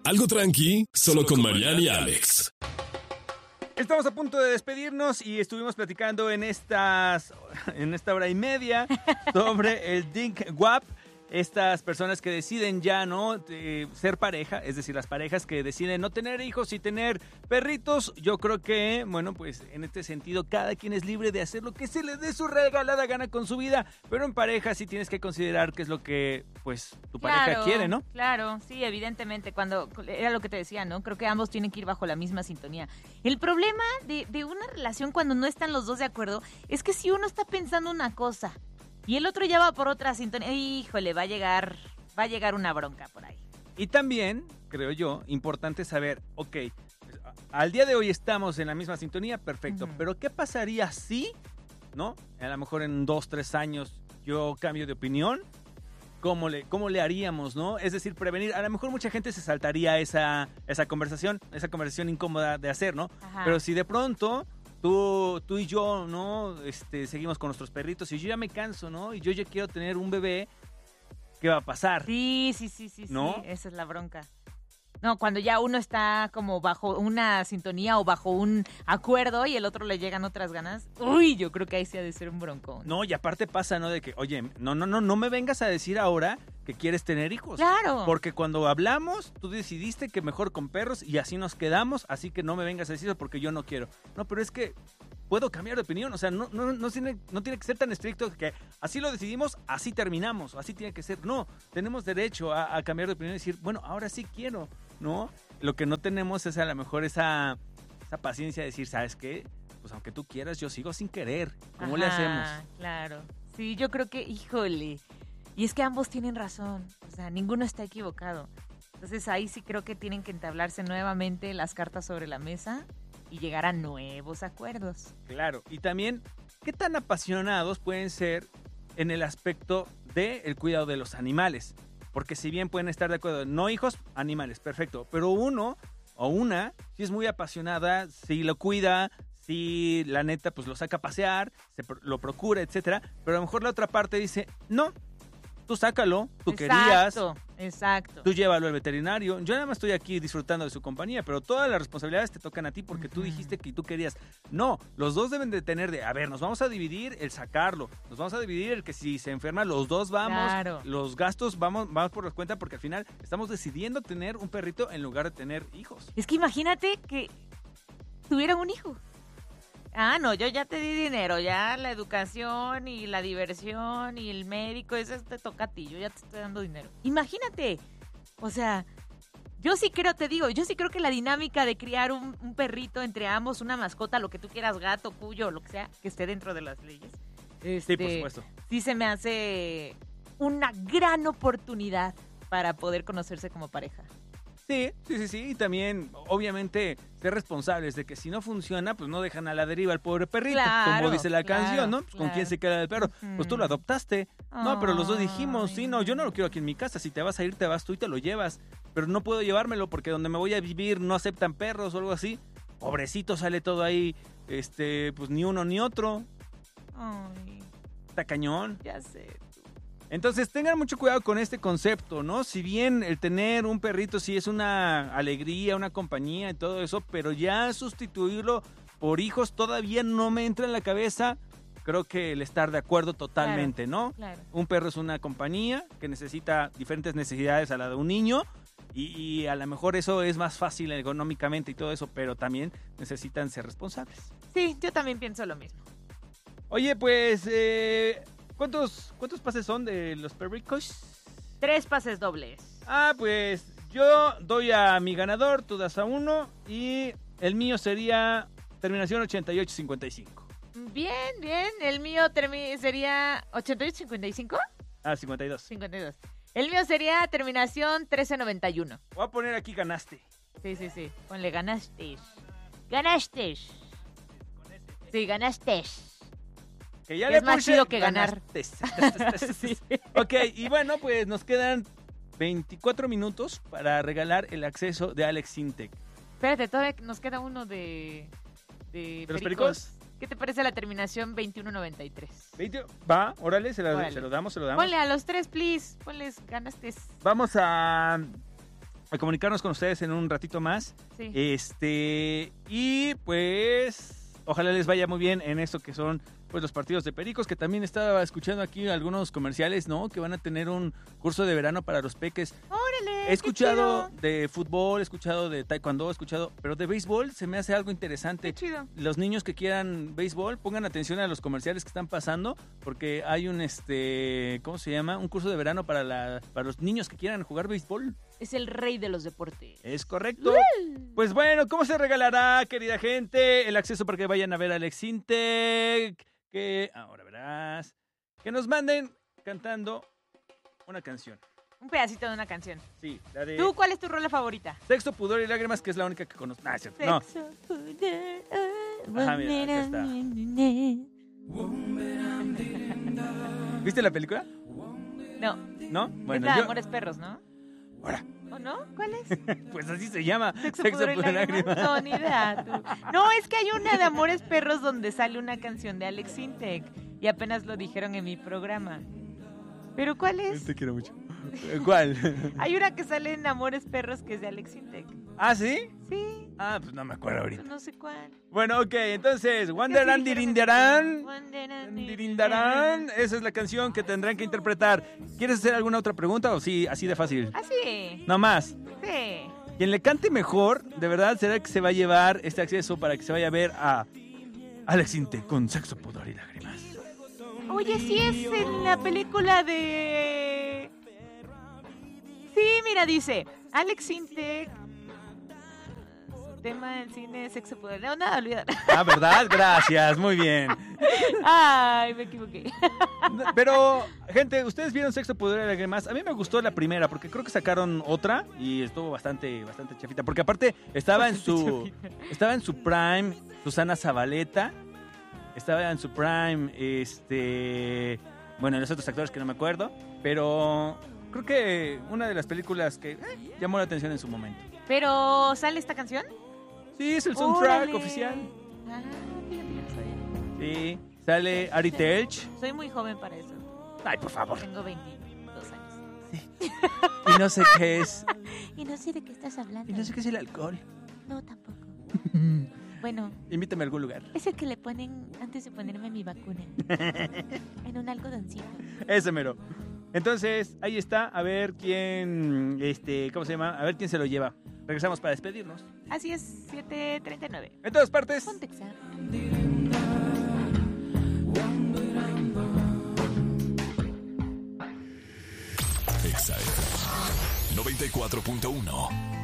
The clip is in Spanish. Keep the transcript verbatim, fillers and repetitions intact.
Algo tranqui, solo con Mariana y Alex. Estamos a punto de despedirnos y estuvimos platicando en estas en esta hora y media sobre el Dink Guap. Estas personas que deciden ya no de ser pareja, es decir, las parejas que deciden no tener hijos y tener perritos. Yo creo que, bueno, pues en este sentido cada quien es libre de hacer lo que se le dé su regalada gana con su vida, pero en pareja sí tienes que considerar qué es lo que pues tu claro, pareja quiere, ¿no? Claro, sí, evidentemente, cuando era lo que te decía, ¿no? Creo que ambos tienen que ir bajo la misma sintonía. El problema de, de una relación cuando no están los dos de acuerdo es que si uno está pensando una cosa y el otro ya va por otra sintonía, híjole, va a llegar, va a llegar una bronca por ahí. Y también, creo yo, importante saber, ok, al día de hoy estamos en la misma sintonía, perfecto, uh-huh. Pero ¿qué pasaría si, no? A lo mejor en dos, tres años yo cambio de opinión. ¿Cómo le, cómo le haríamos, no? Es decir, prevenir. A lo mejor mucha gente se saltaría esa, esa conversación, esa conversación incómoda de hacer, ¿no? Ajá. Pero si de pronto tú, tú y yo, ¿no? Este, seguimos con nuestros perritos y yo ya me canso, ¿no? Y yo ya quiero tener un bebé, ¿qué va a pasar? Sí, sí, sí, sí, ¿no? Sí, esa es la bronca. No, cuando ya uno está como bajo una sintonía o bajo un acuerdo y el otro le llegan otras ganas, uy, yo creo que ahí sí ha de ser un broncón. No, y aparte pasa, ¿no? De que, oye, no, no, no, no me vengas a decir ahora que quieres tener hijos. Claro. Porque cuando hablamos, tú decidiste que mejor con perros y así nos quedamos, así que no me vengas a decir eso porque yo no quiero. No, pero es que puedo cambiar de opinión, o sea, no, no, no, tiene, no tiene que ser tan estricto que así lo decidimos, así terminamos, así tiene que ser. No, tenemos derecho a, a cambiar de opinión y decir, bueno, ahora sí quiero, ¿no? Lo que no tenemos es a lo mejor esa, esa paciencia de decir, ¿sabes qué? Pues aunque tú quieras, yo sigo sin querer. ¿Cómo Ajá, le hacemos? Claro. Sí, yo creo que, híjole, y es que ambos tienen razón, o sea, ninguno está equivocado. Entonces ahí sí creo que tienen que entablarse nuevamente las cartas sobre la mesa y llegar a nuevos acuerdos. Claro, y también, ¿qué tan apasionados pueden ser en el aspecto del cuidado de los animales? Porque si bien pueden estar de acuerdo, no hijos, animales, perfecto. Pero uno o una, si es muy apasionada, si lo cuida, si la neta pues lo saca a pasear, se lo procura, etcétera. Pero a lo mejor la otra parte dice, no, tú sácalo, tú exacto, querías. Exacto, exacto. Tú llévalo al veterinario. Yo nada más estoy aquí disfrutando de su compañía, pero todas las responsabilidades te tocan a ti porque uh-huh. Tú dijiste que tú querías. No, los dos deben de tener de, a ver, nos vamos a dividir el sacarlo, nos vamos a dividir el que si se enferma los dos vamos, claro. Los gastos vamos, vamos por la cuenta porque al final estamos decidiendo tener un perrito en lugar de tener hijos. Es que imagínate que tuvieran un hijo. Ah, no, yo ya te di dinero, ya la educación y la diversión y el médico, eso te toca a ti, yo ya te estoy dando dinero. Imagínate, o sea, yo sí creo, te digo, yo sí creo que la dinámica de criar un, un perrito entre ambos, una mascota, lo que tú quieras, gato, cuyo, lo que sea, que esté dentro de las leyes. Este, sí, por supuesto. Sí se me hace una gran oportunidad para poder conocerse como pareja. Sí, sí, sí, sí, y también, obviamente, ser responsables de que si no funciona, pues no dejan a la deriva al pobre perrito, claro, como dice la claro, canción, ¿no? Pues claro. ¿Con quién se queda el perro? Mm. Pues tú lo adoptaste. Ay. No, pero los dos dijimos, sí, no, yo no lo quiero aquí en mi casa, si te vas a ir, te vas tú y te lo llevas, pero no puedo llevármelo porque donde me voy a vivir no aceptan perros o algo así. Pobrecito, sale todo ahí, este, pues ni uno ni otro. Ay. Está cañón. Ya sé. Entonces tengan mucho cuidado con este concepto, ¿no? Si bien el tener un perrito sí es una alegría, una compañía y todo eso, pero ya sustituirlo por hijos todavía no me entra en la cabeza. Creo que el estar de acuerdo totalmente, claro, ¿no? Claro. Un perro es una compañía que necesita diferentes necesidades a la de un niño y, y a lo mejor eso es más fácil económicamente y todo eso, pero también necesitan ser responsables. Sí, yo también pienso lo mismo. Oye, pues... Eh, ¿Cuántos, ¿Cuántos pases son de los perricos? Tres pases dobles. Ah, pues yo doy a mi ganador, tú das a uno y el mío sería terminación ochenta y ocho cincuenta y cinco. Bien, bien. El mío termi- sería ochenta y ocho cincuenta y cinco. Ah, cincuenta y dos. cincuenta y dos. El mío sería terminación trece noventa y uno. Voy a poner aquí ganaste. Sí, sí, sí. Ponle ganaste. Ganaste. Sí, ganaste. Que ya que le es más puse, chido que ganar. Sí. Ok, y bueno, pues nos quedan veinticuatro minutos para regalar el acceso de Alex Intec. Espérate, todavía nos queda uno de... ¿De, ¿De los pericos? pericos? ¿Qué te parece la terminación veintiuno noventa y tres? veinte, va, órale, se, la, Órale. se lo damos, se lo damos. Ponle a los tres, please. Ponles, ganaste. Vamos a... a comunicarnos con ustedes en un ratito más. Sí. Este, y pues, ojalá les vaya muy bien en esto que son pues los partidos de pericos, que también estaba escuchando aquí algunos comerciales, ¿no? Que van a tener un curso de verano para los peques. ¡Órale! He escuchado qué chido. de fútbol, he escuchado de taekwondo, he escuchado, pero de béisbol se me hace algo interesante. Qué chido. Los niños que quieran béisbol, pongan atención a los comerciales que están pasando, porque hay un, este, ¿cómo se llama? Un curso de verano para, la, para los niños que quieran jugar béisbol. Es el rey de los deportes. Es correcto. Pues bueno, ¿cómo se regalará, querida gente, el acceso para que vayan a ver a Alex Intec? Que, ahora verás, que nos manden cantando una canción. Un pedacito de una canción. Sí, la de ¿Tú cuál es tu rola favorita? Sexo, Pudor y Lágrimas, que es la única que conozco. Ah, es cierto. No. Sexo, poder, Ajá, mira, aquí está. ¿Viste la película? No, ¿No? es Bueno, la de yo... Amores Perros, ¿no? Ahora, ¿O no? ¿Cuál es? pues así se llama. Sexo, Pudor y Lágrimas. No, ni idea. Tú. No, es que hay una de Amores Perros donde sale una canción de Alex Intec y apenas lo dijeron en mi programa. ¿Pero cuál es? Te quiero mucho. ¿Cuál? Hay una que sale en Amores Perros que es de Alex Intec. ¿Ah, sí? Sí, Ah, pues no me acuerdo ahorita. no sé cuál. Bueno, ok, entonces, Sí Wanderan dijeron Dirindarán. Wanderan Dirindarán. Esa es la canción que tendrán que interpretar. ¿Quieres hacer alguna otra pregunta o sí, así de fácil? Así. No más. Sí. Quien le cante mejor, de verdad, será el que se va a llevar este acceso para que se vaya a ver a Alex Intec con Sexo, Pudor y Lágrimas. Oye, sí es en la película de... Sí, mira, dice, Alex Intec, su tema del cine, sexo, poder... No, nada, olvidar. Ah, ¿verdad? Gracias, muy bien. Ay, me equivoqué. Pero, gente, ¿ustedes vieron Sexo, Pudor y Lágrimas? A mí me gustó la primera, porque creo que sacaron otra y estuvo bastante, bastante chafita. Porque aparte, estaba en su, estaba en su prime Susana Zabaleta, estaba en su prime, este... Bueno, los otros actores que no me acuerdo, pero creo que una de las películas que eh, llamó la atención en su momento. Pero, ¿sale esta canción? Sí, es el soundtrack Órale. oficial. Ah, fíjate, yo no sabía. Sí, sale Ari Telch. Soy muy joven para eso. Ay, por favor. Tengo veintidós años. Y no sé qué es. Y no sé de qué estás hablando. Y no sé qué es el alcohol. No, tampoco. Bueno, Invítame a algún lugar. es el que le ponen antes de ponerme mi vacuna. En un algodoncito. Ese mero. Entonces, ahí está. A ver quién, este, ¿cómo se llama? A ver quién se lo lleva. Regresamos para despedirnos. Así es, siete treinta y nueve. En todas partes. Pontexa. Exa F M noventa y cuatro punto uno.